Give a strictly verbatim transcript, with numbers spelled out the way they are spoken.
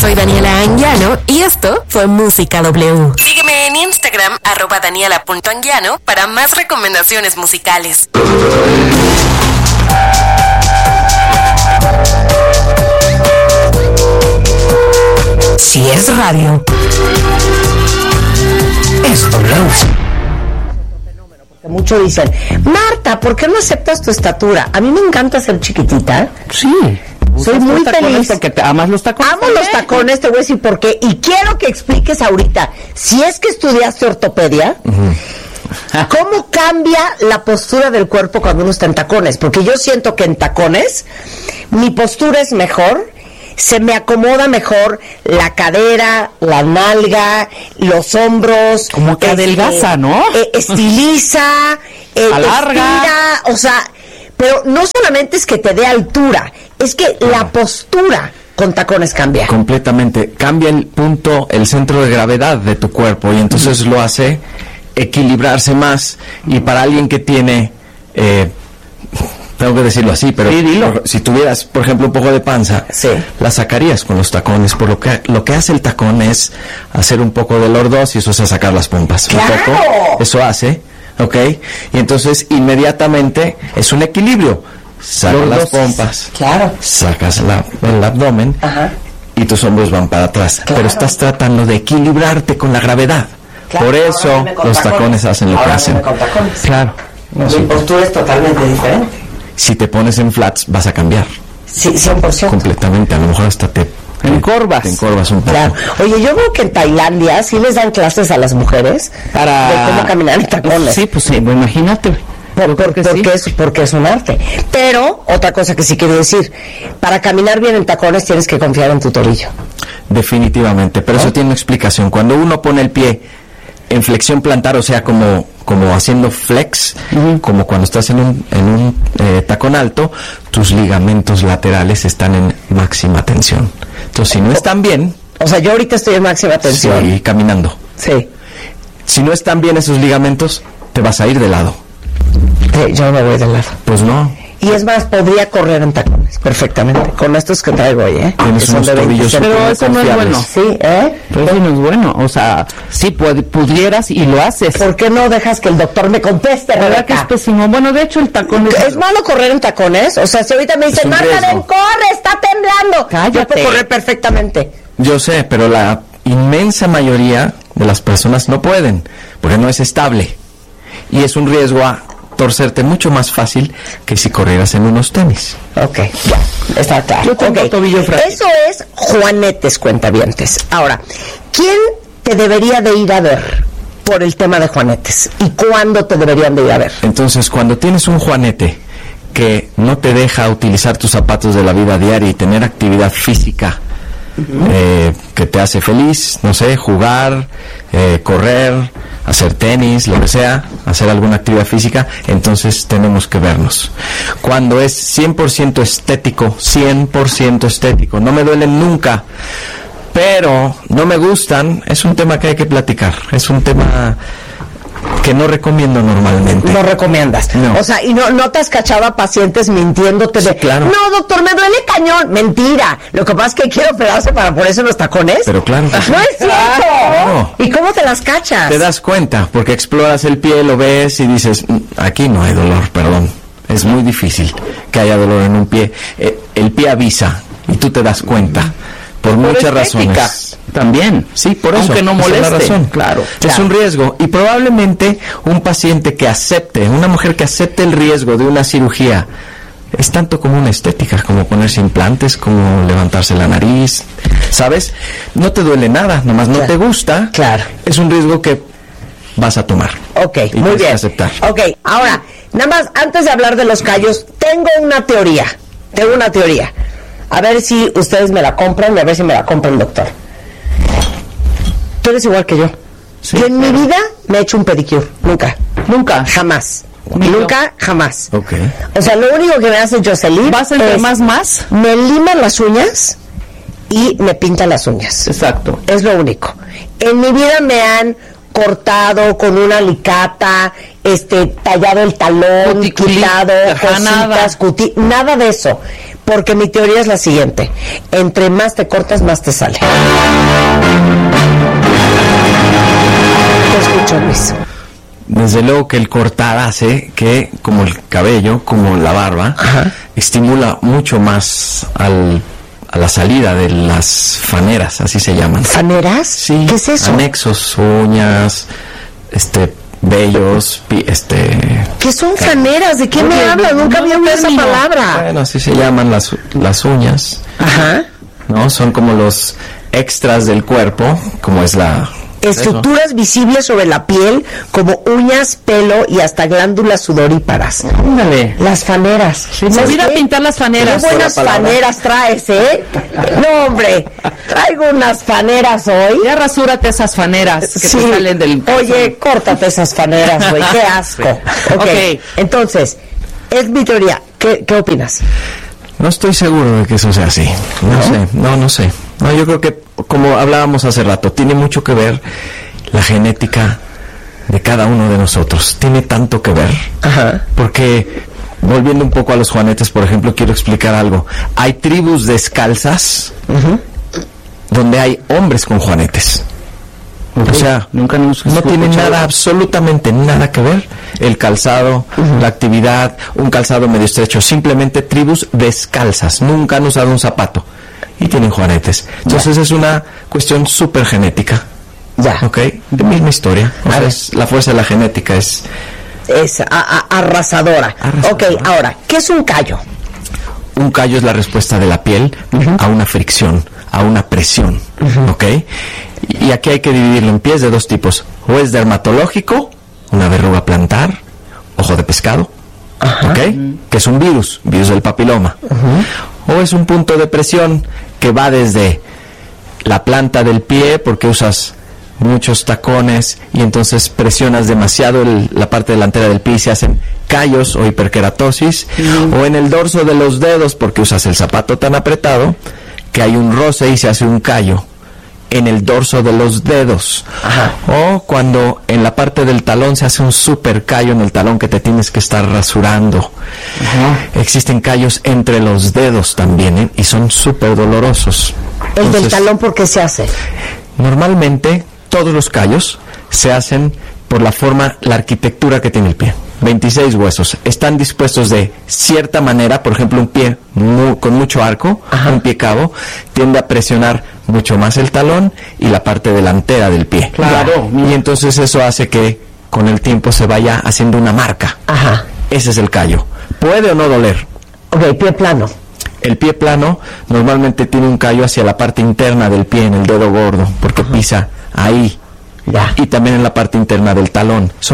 Soy Daniela Anguiano y esto fue Música W. Sígueme en Instagram, arroba daniela.anguiano, para más recomendaciones musicales. Si es radio, es W. Muchos dicen, Marta, ¿por qué no aceptas tu estatura? A mí me encanta ser chiquitita. Sí. Soy muy feliz. Porque te amas los tacones. Amo los tacones, te voy a decir por qué. Y quiero que expliques ahorita, si es que estudiaste ortopedia, uh-huh. ¿cómo cambia la postura del cuerpo cuando uno está en tacones? Porque yo siento que en tacones mi postura es mejor, se me acomoda mejor la cadera, la nalga, los hombros. Como que adelgaza, eh, ¿no? Eh, estiliza, eh, alarga. Estira, o sea, pero no solamente es que te dé altura, es que la postura con tacones cambia. Completamente. Cambia el punto, el centro de gravedad de tu cuerpo y entonces uh-huh. lo hace equilibrarse más. Y para alguien que tiene... Eh, tengo que decirlo así, pero sí, por, si tuvieras, por ejemplo, un poco de panza, sí. la sacarías con los tacones. Por lo que lo que hace el tacón es hacer un poco de lordosis y eso es sacar las pompas. ¡Claro! Un poco, eso hace, ¿ok? Y entonces inmediatamente es un equilibrio. Sacas las pompas, claro. sacas la, el abdomen. Ajá. Y tus hombros van para atrás. Claro. Pero estás tratando de equilibrarte con la gravedad. Claro, por eso los tacones, tacones hacen lo ahora que hacen. Con tacones. Claro. No, Mi sí. postura es totalmente diferente. Si te pones en flats, vas a cambiar. Sí, cien por ciento. Completamente. A lo mejor hasta te... Te encorvas. Te encorvas un poco. Claro. Oye, yo veo que en Tailandia sí les dan clases a las mujeres para... de cómo caminar en tacones. Sí, pues sí, bueno, imagínate. Por, por, porque, sí. es, porque es un arte. Pero, otra cosa que sí quiero decir, para caminar bien en tacones tienes que confiar en tu tobillo. Definitivamente, pero ¿no? Eso tiene una explicación. Cuando uno pone el pie en flexión plantar, o sea, como, como haciendo flex, uh-huh. como cuando estás en un, en un eh, tacón alto, tus ligamentos laterales están en máxima tensión. Entonces, si no están bien... O sea, yo ahorita estoy en máxima tensión. Sí, caminando. Sí. Si no están bien esos ligamentos, te vas a ir de lado. Eh, yo me voy de lado. Pues no. Y es más, podría correr en tacones perfectamente. Con estos que traigo hoy, ¿eh? Tienes unos tobillos. Pero eso no es bueno. Sí, ¿eh? Pero eso no es bueno. O sea, sí pu- pudieras y lo haces. ¿Por qué no dejas que el doctor me conteste, ¿Verdad que es pésimo? Bueno, de hecho, el tacón es... ¿Es malo correr en tacones? O sea, si ahorita me dicen, Marta, ven, corre, está temblando. Cállate. Yo puedo correr perfectamente. Yo sé, pero la inmensa mayoría de las personas no pueden, porque no es estable. Y es un riesgo a torcerte mucho más fácil que si corrieras en unos tenis. Ok, ya, está claro. Yo tengo okay. tobillo frágil. Eso es Juanetes, cuentavientes. Ahora, ¿quién te debería de ir a ver por el tema de Juanetes? ¿Y cuándo te deberían de ir a ver? Entonces, cuando tienes un Juanete que no te deja utilizar tus zapatos de la vida diaria y tener actividad física, Uh-huh. Eh, que te hace feliz, no sé, jugar, eh, correr, hacer tenis, lo que sea, hacer alguna actividad física, entonces tenemos que vernos. Cuando es cien por ciento estético, cien por ciento estético, no me duelen nunca, pero no me gustan, es un tema que hay que platicar, es un tema que no recomiendo normalmente. No recomiendas. No. O sea, y no, no te has cachado a pacientes mintiéndote de, sí, claro. No, doctor, me duele cañón. Mentira. Lo que pasa es que quiero operarse para ponerse los tacones. Pero claro. Que sí. No es cierto. Claro. ¿Y cómo te las cachas? Te das cuenta, porque exploras el pie, lo ves y dices, aquí no hay dolor, perdón. Es muy difícil que haya dolor en un pie. Eh, el pie avisa y tú te das cuenta. Por, por muchas estética. razones. También, sí, por eso. Aunque no moleste. Esa es la razón. Claro, es claro. un riesgo. Y probablemente un paciente que acepte, una mujer que acepte el riesgo de una cirugía, es tanto como una estética, como ponerse implantes, como levantarse la nariz, ¿sabes? No te duele nada, nomás no claro. te gusta. Claro. Es un riesgo que vas a tomar. Ok, y muy bien. aceptar. Ok, ahora, nada más, antes de hablar de los callos, tengo una teoría. Tengo una teoría. A ver si ustedes me la compran y a ver si me la compra el doctor. Tú eres igual que yo. Sí, yo en claro. mi vida me he hecho un pedicure. Nunca. Nunca. Jamás. Ni Nunca, yo. jamás. Ok. O sea, lo único que me hace Jocelyn ¿vas a es más más? me lima las uñas y me pinta las uñas. Exacto. Es lo único. En mi vida me han cortado con una alicata, este, tallado el talón, Cuticuli, quitado ajá, cositas, nada. Cuti, nada de eso. Porque mi teoría es la siguiente: entre más te cortas, más te sale. Te escucho, Luis. Desde luego que el cortar hace que, como el cabello, como la barba, Ajá. estimula mucho más al, a la salida de las faneras, así se llaman. ¿Faneras? Sí. ¿Qué es eso? Anexos, uñas, este, vellos, pi- este... ¿Qué son faneras? ¿De qué me Oye, hablas? no, Nunca no había oído esa término. palabra. Bueno, así se llaman las, las uñas, Ajá. ¿no? Son como los extras del cuerpo, como es la... Estructuras visibles sobre la piel como uñas, pelo y hasta glándulas sudoríparas. Ándale. Las faneras. Se me olvida pintar las faneras. Qué buenas faneras traes, ¿eh? No, hombre, traigo unas faneras hoy. Ya rasúrate esas faneras que Sí. te salen del... Oye, córtate esas faneras, güey, qué asco. Ok, Ok. entonces, es mi teoría. ¿Qué, qué opinas? No estoy seguro de que eso sea así. No, sé, no, no sé. No, yo creo que, como hablábamos hace rato, tiene mucho que ver la genética de cada uno de nosotros. Tiene tanto que ver. Ajá. Porque, volviendo un poco a los juanetes, por ejemplo, quiero explicar algo. Hay tribus descalzas donde hay hombres con juanetes. O sea, nunca nos no tiene nada, absolutamente nada que ver el calzado, la actividad, un calzado medio estrecho, simplemente tribus descalzas, nunca han usado un zapato y tienen juanetes. Entonces es una cuestión súper genética, Ya. ¿ok? De misma historia. O sea, es la fuerza de la genética, es Es a- a- arrasadora. Arrasadora. Ok, ahora, ¿qué es un callo? un callo es la respuesta de la piel a una fricción, a una presión, ¿ok? Y aquí hay que dividirlo en pies de dos tipos, o es dermatológico, una verruga plantar, ojo de pescado, ¿ok? Que es un virus, virus del papiloma, o es un punto de presión que va desde la planta del pie, porque usas muchos tacones y entonces presionas demasiado el- la parte delantera del pie y se hacen callos o hiperkeratosis, o en el dorso de los dedos porque usas el zapato tan apretado que hay un roce y se hace un callo en el dorso de los dedos. O cuando en la parte del talón se hace un super callo en el talón que te tienes que estar rasurando. Existen callos entre los dedos también, ¿eh? Y son súper dolorosos. El del Entonces, talón, ¿por qué se hace? normalmente todos los callos se hacen por la forma, la arquitectura que tiene el pie. veintiséis huesos. Están dispuestos de cierta manera, por ejemplo, un pie mu- con mucho arco, un pie cabo, tiende a presionar mucho más el talón y la parte delantera del pie. Claro. Y entonces eso hace que con el tiempo se vaya haciendo una marca. Ajá. Ese es el callo. ¿Puede o no doler? Ok, pie plano. El pie plano normalmente tiene un callo hacia la parte interna del pie, en el dedo gordo, porque pisa ahí. Ya. Y también en la parte interna del talón. Son